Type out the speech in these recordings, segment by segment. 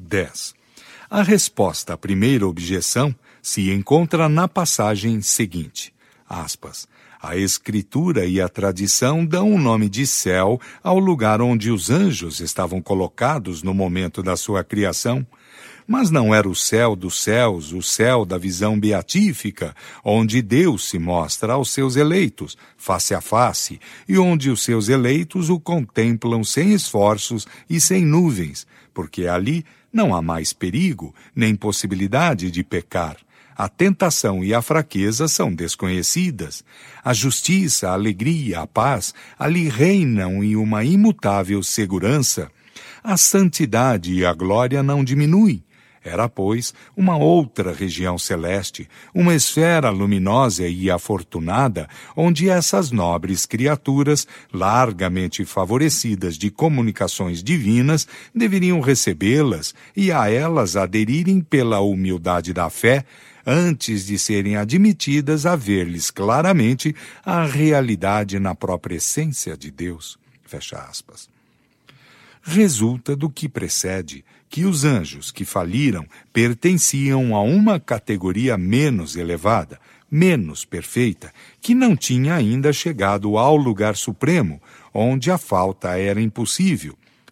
10. A resposta à primeira objeção se encontra na passagem seguinte, aspas, a Escritura e a tradição dão o nome de céu ao lugar onde os anjos estavam colocados no momento da sua criação, mas não era o céu dos céus, o céu da visão beatífica, onde Deus se mostra aos seus eleitos, face a face, e onde os seus eleitos o contemplam sem esforços e sem nuvens, porque ali não há mais perigo, nem possibilidade de pecar. A tentação e a fraqueza são desconhecidas. A justiça, a alegria, a paz ali reinam em uma imutável segurança. A santidade e a glória não diminuem. Era, pois, uma outra região celeste, uma esfera luminosa e afortunada, onde essas nobres criaturas, largamente favorecidas de comunicações divinas, deveriam recebê-las e a elas aderirem pela humildade da fé, antes de serem admitidas a ver-lhes claramente a realidade na própria essência de Deus. Fecha aspas. Resulta do que precede que os anjos que faliram pertenciam a uma categoria menos elevada, menos perfeita, que não tinha ainda chegado ao lugar supremo, onde a falta era impossível.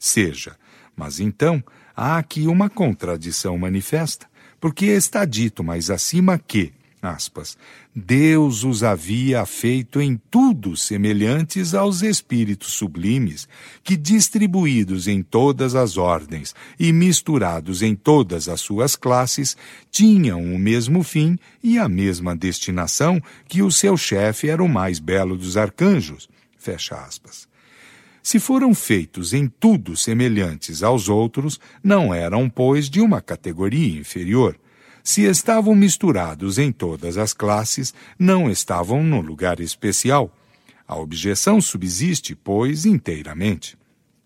Mas então há aqui uma contradição manifesta, porque está dito mais acima que, aspas, Deus os havia feito em tudo semelhantes aos espíritos sublimes, que distribuídos em todas as ordens e misturados em todas as suas classes, tinham o mesmo fim e a mesma destinação, que o seu chefe era o mais belo dos arcanjos. Fecha aspas. Se foram feitos em tudo semelhantes aos outros, não eram, pois, de uma categoria inferior. Se estavam misturados em todas as classes, não estavam no lugar especial. A objeção subsiste, pois, inteiramente.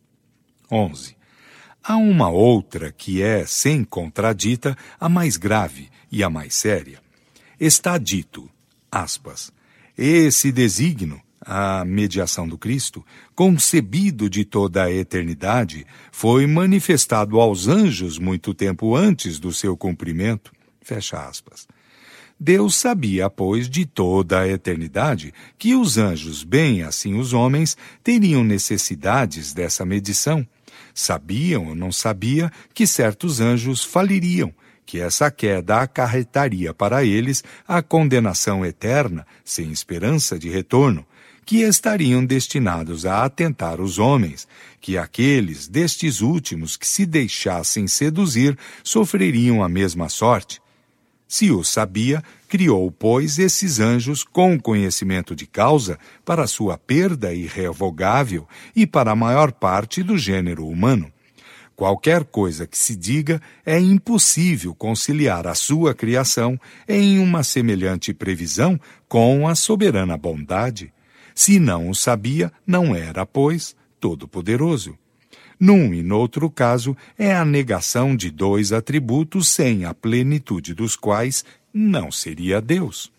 11. Há uma outra que é, sem contradita, a mais grave e a mais séria. Está dito, aspas, esse desígnio, a mediação do Cristo, concebido de toda a eternidade, foi manifestado aos anjos muito tempo antes do seu cumprimento. Fecha aspas. Deus sabia, pois, de toda a eternidade, que os anjos, bem assim os homens, teriam necessidades dessa medição. Sabiam ou não sabia que certos anjos faliriam, que essa queda acarretaria para eles a condenação eterna, sem esperança de retorno, que estariam destinados a atentar os homens, que aqueles destes últimos que se deixassem seduzir sofreriam a mesma sorte. Se o sabia, criou, pois, esses anjos com conhecimento de causa para sua perda irrevogável e para a maior parte do gênero humano. Qualquer coisa que se diga, é impossível conciliar a sua criação em uma semelhante previsão com a soberana bondade. Se não o sabia, não era, pois, todo-poderoso. Num e noutro caso, é a negação de dois atributos sem a plenitude dos quais não seria Deus.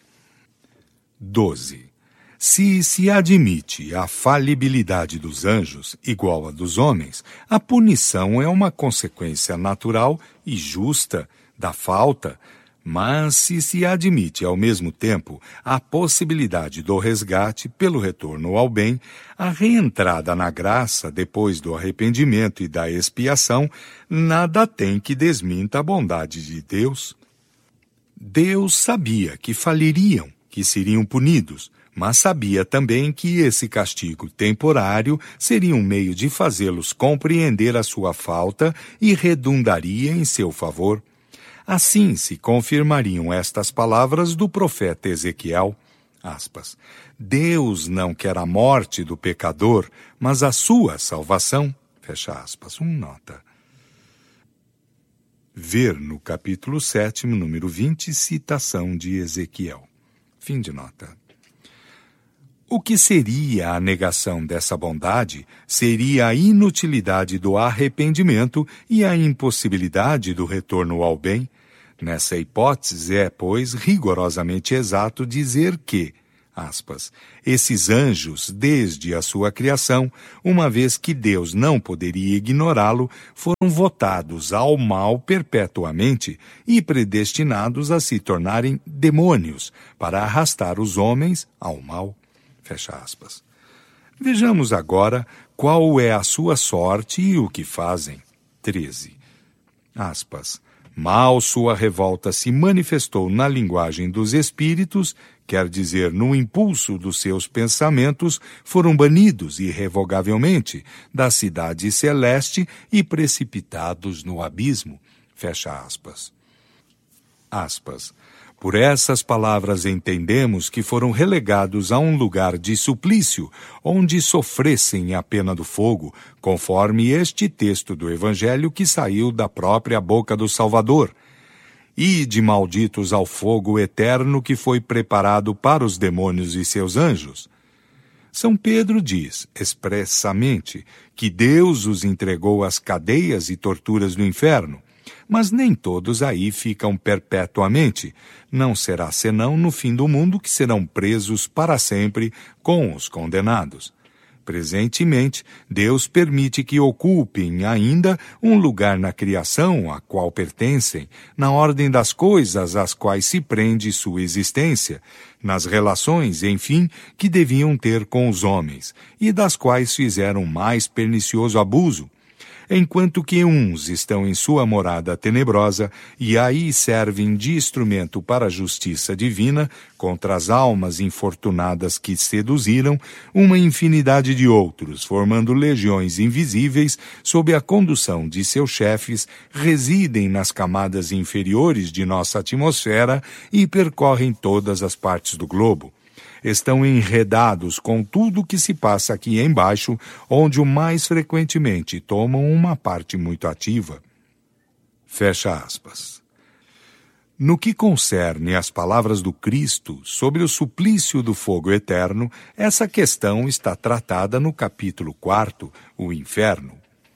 12. Se se admite a falibilidade dos anjos igual à dos homens, a punição é uma consequência natural e justa da falta, mas se se admite ao mesmo tempo a possibilidade do resgate pelo retorno ao bem, a reentrada na graça depois do arrependimento e da expiação, nada tem que desminta a bondade de Deus. Deus sabia que faliriam, que seriam punidos, mas sabia também que esse castigo temporário seria um meio de fazê-los compreender a sua falta e redundaria em seu favor. Assim se confirmariam estas palavras do profeta Ezequiel, aspas, Deus não quer a morte do pecador, mas a sua salvação, fecha aspas, nota. Ver no capítulo 7, número 20, citação de Ezequiel. Fim de nota. O que seria a negação dessa bondade seria a inutilidade do arrependimento e a impossibilidade do retorno ao bem. Nessa hipótese é, pois, rigorosamente exato dizer que, Aspas. Esses anjos, desde a sua criação, uma vez que Deus não poderia ignorá-lo, foram votados ao mal perpetuamente e predestinados a se tornarem demônios para arrastar os homens ao mal. Fecha aspas. Vejamos agora qual é a sua sorte e o que fazem. 13. Aspas. Mal sua revolta se manifestou na linguagem dos espíritos, quer dizer, no impulso dos seus pensamentos, foram banidos irrevogavelmente da cidade celeste e precipitados no abismo. Fecha aspas. Aspas. Por essas palavras entendemos que foram relegados a um lugar de suplício, onde sofressem a pena do fogo, conforme este texto do Evangelho que saiu da própria boca do Salvador. Ide malditos ao fogo eterno que foi preparado para os demônios e seus anjos. São Pedro diz, expressamente, que Deus os entregou às cadeias e torturas do inferno. Mas nem todos aí ficam perpetuamente. Não será senão no fim do mundo que serão presos para sempre com os condenados. Presentemente, Deus permite que ocupem ainda um lugar na criação a qual pertencem, na ordem das coisas às quais se prende sua existência, nas relações, enfim, que deviam ter com os homens, e das quais fizeram mais pernicioso abuso. Enquanto que uns estão em sua morada tenebrosa e aí servem de instrumento para a justiça divina contra as almas infortunadas que seduziram, uma infinidade de outros, formando legiões invisíveis sob a condução de seus chefes, residem nas camadas inferiores de nossa atmosfera e percorrem todas as partes do globo. Estão enredados com tudo o que se passa aqui embaixo, onde o mais frequentemente tomam uma parte muito ativa. Fecha aspas. No que concerne às palavras do Cristo sobre o suplício do fogo eterno, essa questão está tratada no capítulo 4, o inferno.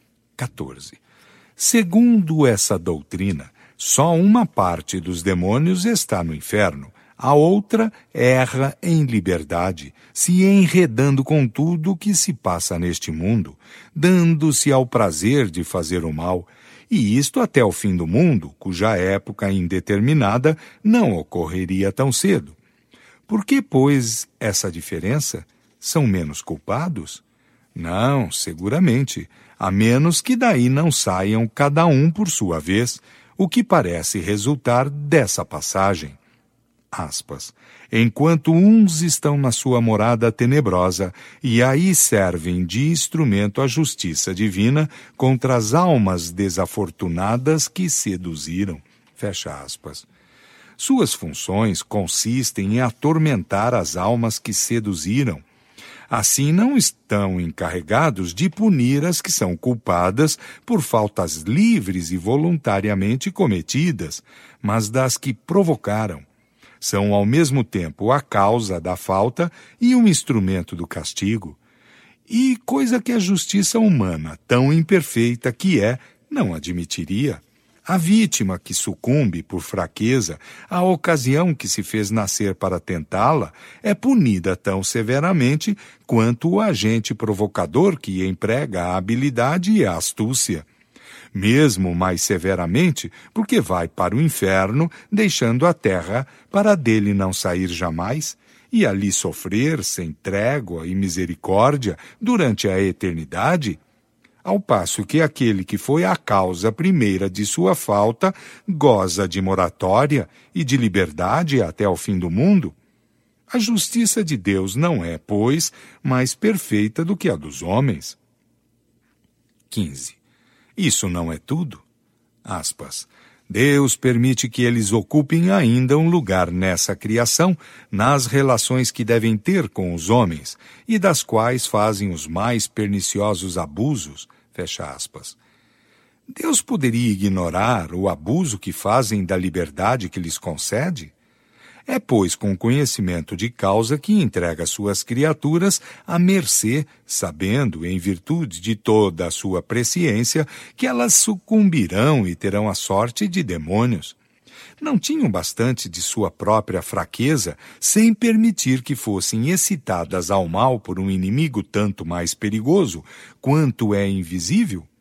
14. Segundo essa doutrina, só uma parte dos demônios está no inferno. A outra erra em liberdade, se enredando com tudo o que se passa neste mundo, dando-se ao prazer de fazer o mal, e isto até o fim do mundo, cuja época indeterminada não ocorreria tão cedo. Por que, pois, essa diferença? São menos culpados? Não, seguramente, a menos que daí não saiam cada um por sua vez, o que parece resultar dessa passagem. Aspas. Enquanto uns estão na sua morada tenebrosa e aí servem de instrumento à justiça divina contra as almas desafortunadas que seduziram. Fecha aspas. Suas funções consistem em atormentar as almas que seduziram. Assim não estão encarregados de punir as que são culpadas por faltas livres e voluntariamente cometidas, mas das que provocaram. São ao mesmo tempo a causa da falta e um instrumento do castigo. E coisa que a justiça humana, tão imperfeita que é, não admitiria. A vítima que sucumbe por fraqueza, a ocasião que se fez nascer para tentá-la, é punida tão severamente quanto o agente provocador que emprega a habilidade e a astúcia. Mesmo mais severamente, porque vai para o inferno, deixando a terra para dele não sair jamais, e ali sofrer sem trégua e misericórdia durante a eternidade, ao passo que aquele que foi a causa primeira de sua falta goza de moratória e de liberdade até o fim do mundo. A justiça de Deus não é, pois, mais perfeita do que a dos homens. 15. Isso não é tudo. Aspas. Deus permite que eles ocupem ainda um lugar nessa criação, nas relações que devem ter com os homens, e das quais fazem os mais perniciosos abusos. Fecha aspas. Deus poderia ignorar o abuso que fazem da liberdade que lhes concede? É, pois, com conhecimento de causa que entrega suas criaturas à mercê, sabendo, em virtude de toda a sua presciência, que elas sucumbirão e terão a sorte de demônios. Não tinham bastante de sua própria fraqueza sem permitir que fossem excitadas ao mal por um inimigo tanto mais perigoso quanto é invisível?